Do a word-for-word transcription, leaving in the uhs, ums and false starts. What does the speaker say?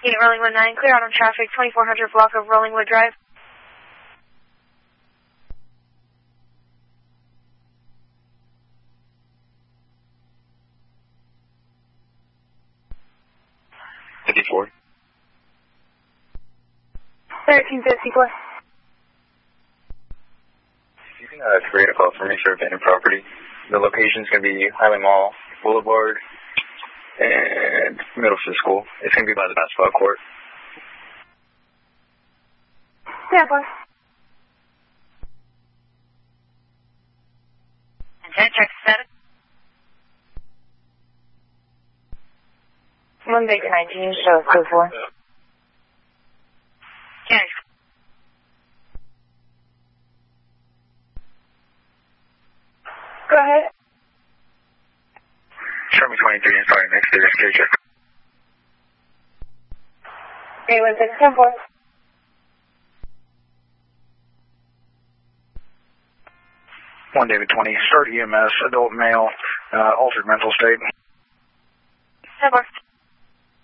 Unit Rollingwood nine, clear out on traffic, twenty-four hundred block of Rollingwood Drive. fifty-four. thirteen fifty-four. You can uh, create a call for me for abandoned property. The location is going to be Highland Mall, Boulevard, and Middlefield School. It's going to be by the basketball court. Yeah, boy. Intent check status. One Baker nineteen, show code four. Yes. Go ahead. Show me twenty-three and starting next to the security check. eight one six ten four. one David twenty, start E M S, adult male, uh, altered mental state. ten four.